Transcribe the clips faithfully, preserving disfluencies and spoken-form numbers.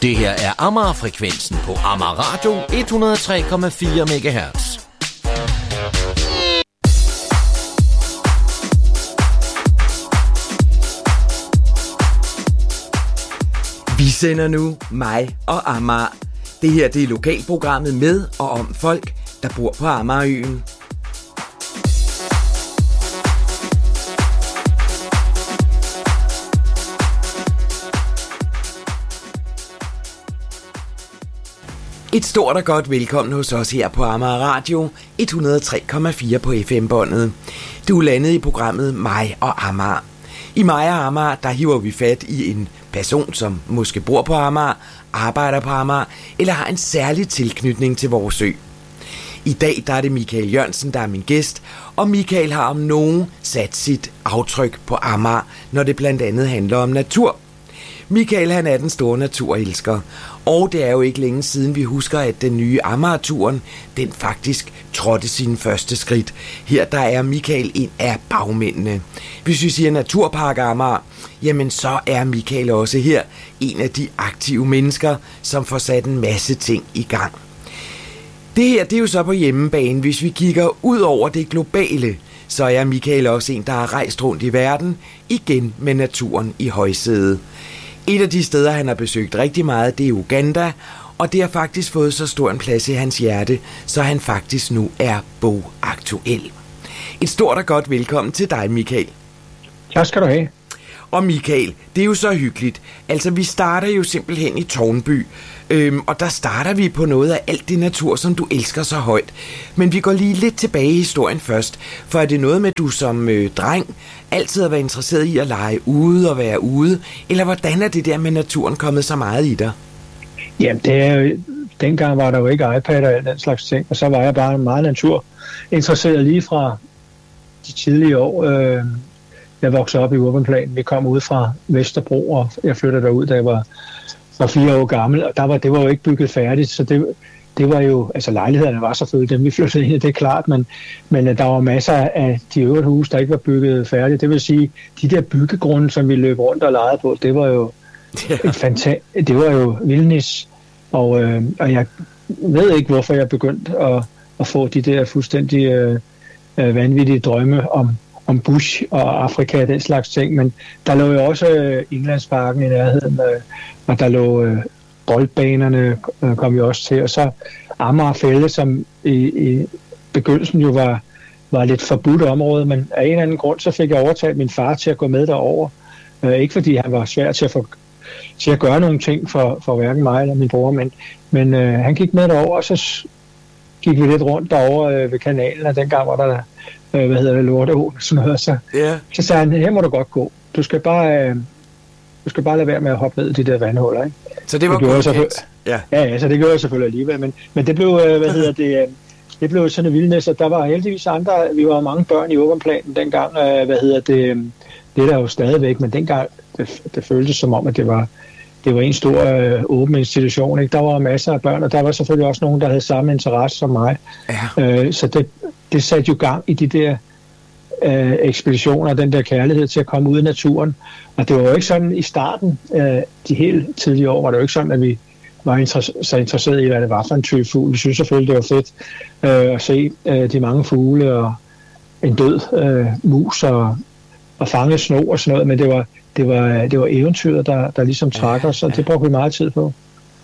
Det her er Amager-frekvensen på Amager Radio et hundrede og tre komma fire megahertz. Vi sender nu mig og Amager. Det her det er lokalprogrammet med og om folk, der bor på Amagerøen. Et stort og godt velkommen hos os her på Amager Radio et hundrede og tre komma fire på F M-båndet. Du er landet i programmet Mig og Amager. I Mig og Amager, der hiver vi fat i en person, som måske bor på Amager, arbejder på Amager, eller har en særlig tilknytning til vores ø. I dag der er det Michael Jørgensen, der er min gæst, og Michael har om nogen sat sit aftryk på Amager, når det blandt andet handler om natur. Michael han er den store naturelsker, og det er jo ikke længe siden vi husker, at den nye Amager-turen, den faktisk trådte sine første skridt. Her der er Michael en af bagmændene. Hvis vi siger Naturpark Amager, jamen så er Michael også her en af de aktive mennesker, som får sat en masse ting i gang. Det her det er jo så på hjemmebane. Hvis vi kigger ud over det globale, så er Michael også en, der har rejst rundt i verden, igen med naturen i højsædet. Et af de steder, han har besøgt rigtig meget, det er Uganda, og det har faktisk fået så stor en plads i hans hjerte, så han faktisk nu er bogaktuel. Et stort og godt velkommen til dig, Michael. Tak skal du have. Og Michael, det er jo så hyggeligt. Altså, vi starter jo simpelthen i Tårnby, øhm, og der starter vi på noget af alt det natur, som du elsker så højt. Men vi går lige lidt tilbage i historien først, for er det noget med, at du som øh, dreng altid har været interesseret i at lege ude og være ude, eller hvordan er det der med naturen kommet så meget i dig? Jamen, det er jo, dengang var der jo ikke iPad og alt den slags ting, og så var jeg bare meget naturinteresseret lige fra de tidlige år. Øh, Jeg voksede op i Urbanplan. Vi kom ud fra Vesterbro, og jeg flyttede derud, da jeg var, var fire år gammel, og der var, det var jo ikke bygget færdigt, så det, det var jo, altså lejlighederne var selvfølgelig dem, vi flyttede ind i, det er klart, men, men der var masser af de øvrige huse, der ikke var bygget færdigt. Det vil sige, de der byggegrunde, som vi løb rundt og legede på, det var jo et fanta- det var jo vildnis, og, øh, og jeg ved ikke, hvorfor jeg begyndte at, at få de der fuldstændig øh, vanvittige drømme om om bush og Afrika og den slags ting, men der lå jo også øh, Englandsparken i nærheden, øh, og der lå øh, boldbanerne, øh, kom jo også til, og så Amager Fælled, som i, i begyndelsen jo var, var lidt forbudt område, men af en eller anden grund, så fik jeg overtalt min far til at gå med derover. Øh, ikke fordi han var svær til at, få, til at gøre nogle ting for, for hverken mig eller min bror, men, men øh, han gik med derover, og så gik vi lidt rundt derover øh, ved kanalen, og dengang var der hvad hedder det, lorteåen, sådan noget, så, yeah. så sagde han, her må du godt gå. Du skal bare, øh, du skal bare lade være med at hoppe ned i de der vandhuller, ikke? Så det var godt. Ja. ja, ja, så det gjorde jeg selvfølgelig alligevel, men, men det blev, øh, hvad hedder det, øh, det blev sådan en vildnæs, og der var heldigvis andre, vi var mange børn i Urbanplanen dengang, øh, hvad hedder det, øh, det er der jo stadigvæk, men dengang, det, det føltes som om, at det var, det var en stor øh, åben institution, ikke? Der var masser af børn, og der var selvfølgelig også nogen, der havde samme interesse som mig. Ja. Øh, så det, det satte jo gang i de der øh, ekspeditioner, den der kærlighed til at komme ud i naturen. Og det var jo ikke sådan i starten, øh, de helt tidlige år, var det jo ikke sådan, at vi var inter- så interesseret i, hvad det var for en type fugl. Vi synes selvfølgelig, det var fedt øh, at se øh, de mange fugle og en død øh, mus og, og fange sno og sådan noget, men det var Det var, det var eventyret, der, der ligesom trak os, og det brugte vi meget tid på.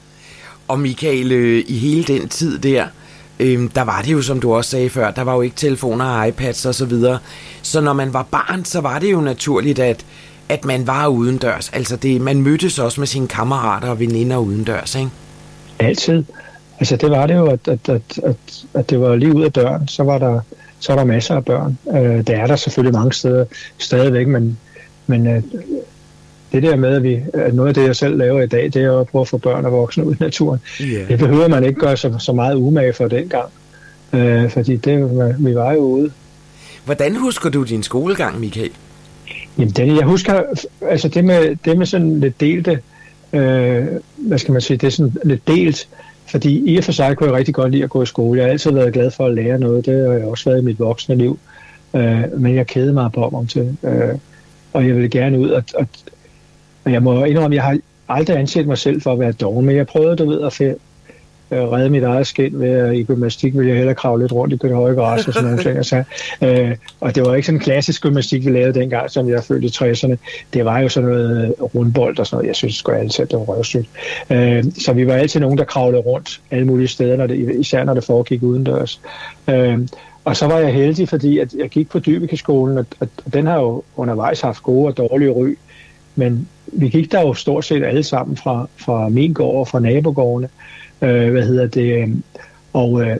Og Michael, øh, i hele den tid der, øh, der var det jo, som du også sagde før, der var jo ikke telefoner og iPads og så videre. Så når man var barn, så var det jo naturligt, at, at man var udendørs. Altså det, man mødtes også med sine kammerater og veninder udendørs, ikke? Altid. Altså det var det jo, at, at, at, at, at det var lige ud af døren, så var der, så var der masser af børn. Øh, det er der selvfølgelig mange steder stadigvæk, men Men øh, det der med, at, vi, at noget af det, jeg selv laver i dag, det er at prøve at få børn og voksne ud i naturen. Yeah. Det behøver man ikke gøre så, så meget umage for dengang, øh, fordi det, vi var jo ude. Hvordan husker du din skolegang, Michael? Jamen, den, jeg husker, altså det med, det med sådan lidt delte, øh, hvad skal man sige, det er sådan lidt delt, fordi i og for sig kunne jeg rigtig godt lide at gå i skole. Jeg har altid været glad for at lære noget, det har jeg også været i mit voksne liv, øh, men jeg kedede mig på om til. Øh, og jeg ville gerne ud, og, og, og jeg må indrømme, jeg har aldrig anset mig selv for at være doven, men jeg prøvede, du ved, at fæ- redde mit eget skind ved at i gymnastik ville jeg hellere kravle lidt rundt i det høje græs og sådan nogle ting. Så, øh, og det var ikke sådan en klassisk gymnastik, vi lavede dengang, som jeg følte i tresserne. Det var jo sådan noget rundbold og sådan noget. Jeg synes sgu altid, at det var røvsygt. Øh, så vi var altid nogen, der kravlede rundt alle mulige steder, når det, især når det foregik udendørs. Øh, og så var jeg heldig, fordi at jeg gik på Dyveke-skolen, og, og den har jo undervejs haft gode og dårlige ry. Men vi gik der jo stort set alle sammen fra, fra min gård og fra nabogårdene. Øh, hvad hedder det, og øh,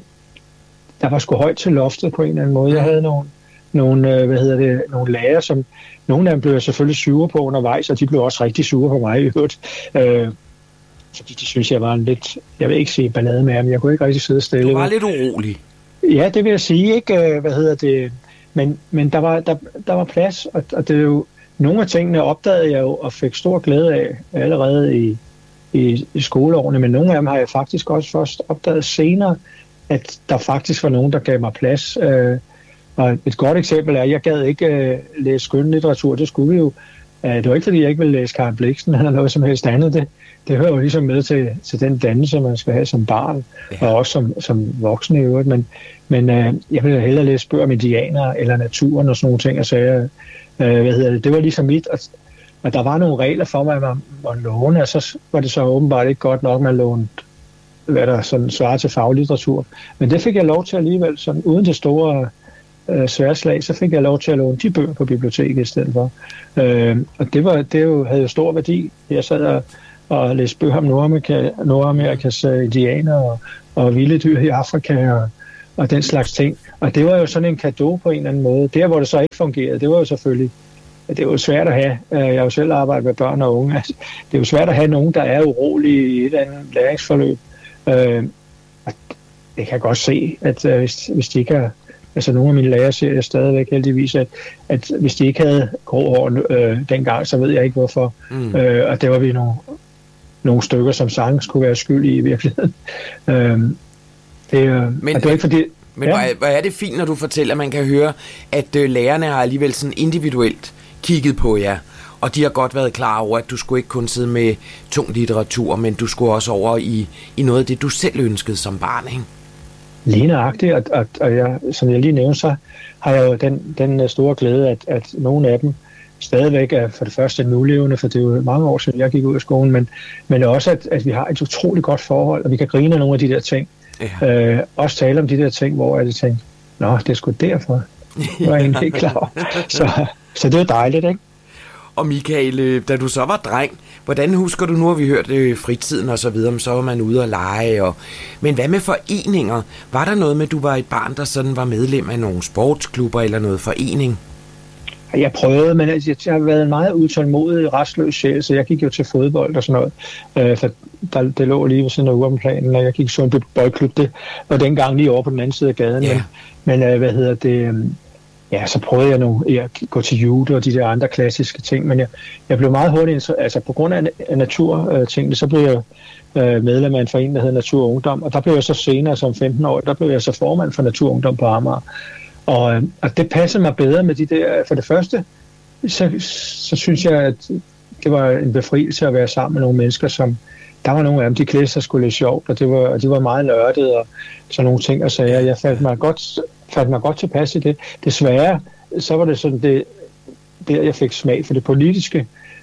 der var sgu højt til loftet på en eller anden måde. Jeg havde nogle, nogle, øh, hvad hedder det, nogle lærere, som nogle af dem blev jeg selvfølgelig sure på undervejs, og de blev også rigtig sure på mig i øvrigt. Øh, fordi de synes, jeg var en lidt, jeg vil ikke sige ballade med ham, jeg kunne ikke rigtig sidde stille. Du var lidt urolig. Ja, det vil jeg sige, ikke, hvad hedder det, men, men der, var, der, der var plads, og, og det er jo, nogle af tingene opdagede jeg jo, og fik stor glæde af allerede i I, i skoleårene, men nogle af dem har jeg faktisk også først opdaget senere, at der faktisk var nogen, der gav mig plads. Øh, og et godt eksempel er, at jeg gad ikke øh, læse skønlitteratur, det skulle vi jo. Øh, det var ikke, fordi jeg ikke ville læse Karen Blixen eller noget som helst andet. Det, det hører jo ligesom med til, til den dannelse, man skal have som barn, ja. Og også som, som voksen i øvrigt. Men, men øh, jeg ville hellere læse bøger om indianer eller naturen og sådan nogle ting, og så øh, hvad hedder det, det var ligesom mit. Og, Og der var nogle regler for mig, at man måtte låne, og så var det så åbenbart ikke godt nok, at man lånte, hvad der sådan svarer til faglitteratur. Men det fik jeg lov til alligevel, sådan uden det store øh, sværslag, så fik jeg lov til at låne de bøger på biblioteket i stedet for. Øh, og det, var, det jo, havde jo stor værdi. Jeg sad og, og læste bøger om Nordamerika, Nordamerikas uh, indianer og, og vilde dyr i Afrika og, og den slags ting. Og det var jo sådan en cadeau på en eller anden måde. Der, hvor det så ikke fungerede, det var jo selvfølgelig det er jo svært at have. Jeg har jo selv arbejdet med børn og unge. Det er jo svært at have nogen, der er urolige i et eller andet læringsforløb. Jeg kan godt se, at hvis, hvis de ikke har... Altså nogle af mine lærere ser jeg stadigvæk heldigvis, at, at hvis de ikke havde grå hår øh, dengang, så ved jeg ikke hvorfor. Mm. Øh, og det var vi nogle, nogle stykker, som sagtens skulle være skyld i i virkeligheden. Øh, det, men, det er ikke fordi... Men ja. hvor er det fint, når du fortæller, at man kan høre, at øh, lærerne har alligevel sådan individuelt kigget på jer, og de har godt været klar over, at du skulle ikke kun sidde med tung litteratur, men du skulle også over i, i noget af det, du selv ønskede som barn, ikke? Lige nøjagtigt, og, og, og jeg, som jeg lige nævnte, så har jeg jo den, den store glæde, at, at nogle af dem stadigvæk er for det første nulevende, for det er jo mange år siden, jeg gik ud af skolen, men, men også, at, at vi har et utroligt godt forhold, og vi kan grine af nogle af de der ting. Ja. Øh, også tale om de der ting, hvor jeg tænkte, nå, det er sgu derfor. Det var jeg egentlig ikke klar over. Så, så det er dejligt, ikke? Og Michael, da du så var dreng, hvordan husker du nu, at vi hørte fritiden og så videre, så var man ude og lege, og... men hvad med foreninger? Var der noget med, at du var et barn, der sådan var medlem af nogle sportsklubber eller noget forening? Jeg prøvede, men jeg har været en meget utålmodig, restløs sjæl, så jeg gik jo til fodbold og sådan noget, øh, for der, det lå lige ved sådan noget uomplanen, og jeg gik så en boldklub, det var dengang lige over på den anden side af gaden, yeah. men, men øh, hvad hedder det... Ja, så prøvede jeg nu at gå til judo og de der andre klassiske ting, men jeg, jeg blev meget hurtigt, altså på grund af, af naturtingene, så blev jeg øh, medlem af en forening, der hedder Natur og Ungdom, og der blev jeg så senere som femten år, der blev jeg så formand for Natur og Ungdom på Amager. Og, og det passede mig bedre med de der, for det første, så, så synes jeg, at det var en befrielse at være sammen med nogle mennesker, som, der var nogle af dem, de klædte sig skulle lidt sjovt, og det var, og de var meget nørdede og sådan nogle ting og sager. Jeg faldt mig godt, faldt mig godt tilpas i det. Desværre, så var det sådan, det, der jeg fik smag for det politiske,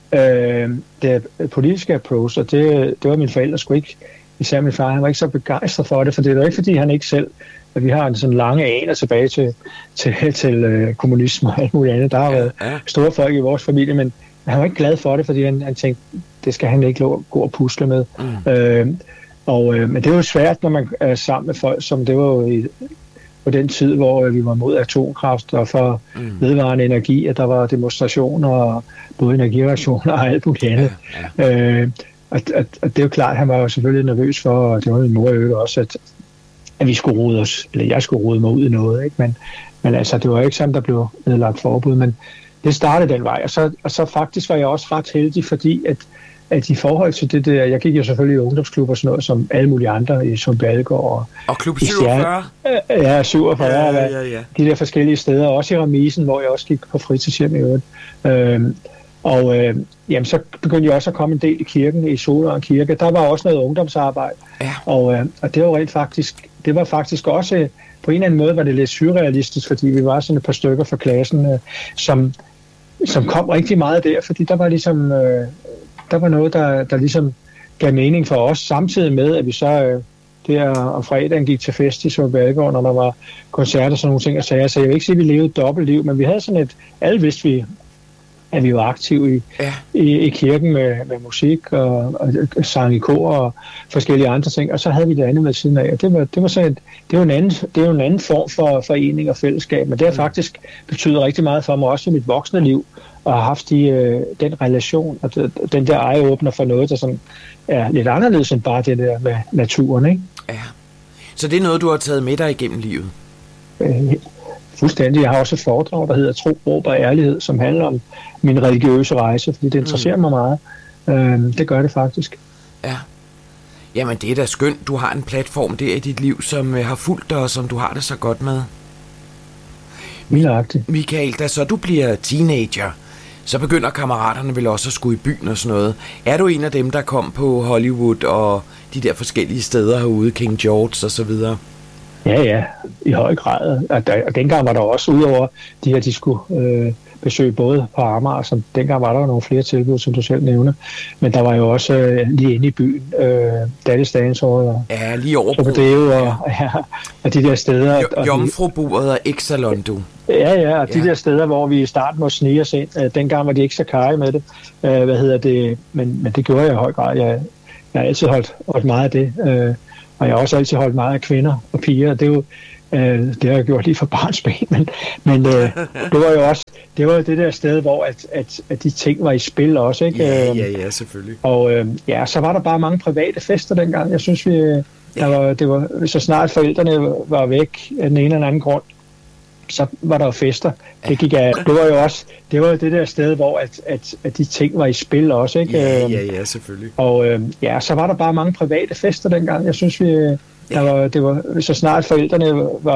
øh, det politiske approach, og det, det var mine forældre sgu ikke, især min far, han var ikke så begejstret for det, for det var ikke, fordi han ikke selv, at vi har en sådan lange aner tilbage til, til, til, til øh, kommunisme og alt muligt andet. Der har været store folk i vores familie, men han var ikke glad for det, fordi han, han tænkte, det skal han ikke lov gå og pusle med. Mm. Øh, og, øh, men det er jo svært, når man er sammen med folk, som det var jo i, på den tid, hvor vi var mod atomkraft og for mm. vedvarende energi, at der var demonstrationer og både energireaktioner og alt muligt andet. Ja, ja. Øh, og, og, og det er jo klart, at han var jo selvfølgelig nervøs for, og det var min mor jo også, at, at vi skulle rode os, eller jeg skulle rode mig ud i noget, ikke? Men, men altså, det var ikke sådan, der blev nedlagt forbud, men det startede den vej, og så, og så faktisk var jeg også ret heldig, fordi at, at i forhold til det der, jeg gik jo selvfølgelig i ungdomsklub og sådan noget, som alle mulige andre i Sundbalgaard. Og, og klub syvogfyrre? Ja, syvogfyrre, ja, ja, ja, ja. De der forskellige steder, også i Remisen, hvor jeg også gik på fritidshjem i øvrigt. Øhm, Og øh, jamen, så begyndte jeg også at komme en del i kirken, i Solørn Kirke. Der var også noget ungdomsarbejde, ja. og, øh, og det var rent faktisk, det var faktisk også, øh, på en eller anden måde var det lidt surrealistisk, fordi vi var sådan et par stykker fra klassen, øh, som, som kom rigtig meget der, fordi der var ligesom, øh, der var noget, der, der ligesom gav mening for os, samtidig med, at vi så øh, der om fredagen gik til fest i Sundbyalgaard, når der var koncerter og sådan nogle ting og sager. Så jeg vil ikke sige, at vi levede et dobbeltliv, men vi havde sådan et, alle vidste vi, at vi var aktive i, ja. i, i kirken med, med musik og, og sang i kor og forskellige andre ting, og så havde vi det andet ved siden af, og det var, det var, sådan et, det var, en, anden, det var en anden form for forening og fællesskab, men det har faktisk betydet rigtig meget for mig også i mit voksne liv, og har haft de, øh, den relation, og den der eye-åbner for noget, der sådan er lidt anderledes end bare det der med naturen, ikke? Ja. Så det er noget, du har taget med dig igennem livet? Øh, fuldstændig. Jeg har også et foredrag, der hedder Tro, Råb og Ærlighed, som handler om min religiøse rejse, fordi det interesserer mm. mig meget. Øh, det gør det faktisk. Ja. Jamen, det er da skønt. Du har en platform der i dit liv, som øh, har fulgt dig, og som du har det så godt med. Milagtigt. Michael, da så du bliver teenager, så begynder kammeraterne vel også at skulle i byen og sådan noget. Er du en af dem, der kom på Hollywood og de der forskellige steder herude, King George og så videre? Ja, ja, i høj grad. Og, der, og dengang var der også, udover de her, de skulle øh, besøge både på Amager, som dengang var der jo nogle flere tilbud, som du selv nævner, men der var jo også øh, lige inde i byen, øh, Dalles Dansåret og ja, lige over Trocadero og, ja, og de der steder. Jo, Jomfruburet og Exalon, du. Ja, ja, og de ja. der steder, hvor vi i starten måtte snige os ind. Øh, dengang var de ikke så karige med det. Øh, hvad hedder det? Men, men det gjorde jeg i høj grad. Jeg, jeg har altid holdt, holdt meget af det. Øh, og jeg har også altid holdt meget af kvinder og piger. Det er jo, øh, det har jeg gjort lige fra barnsben. Men, men øh, det var jo også det, var jo det der sted, hvor at, at, at de ting var i spil også. Ikke? Ja, ja, ja, selvfølgelig. Og øh, ja, så var der bare mange private fester dengang. Jeg synes, vi, der var, det var, så snart forældrene var væk af den ene eller anden grund, så var der jo fester. Det gik af. Det var jo også det var jo det der sted, hvor at, at, at de ting var i spil også, ikke? Ja, ja, ja, selvfølgelig. Og øh, ja, så var der bare mange private fester dengang. Jeg synes vi der var, det var så snart forældrene var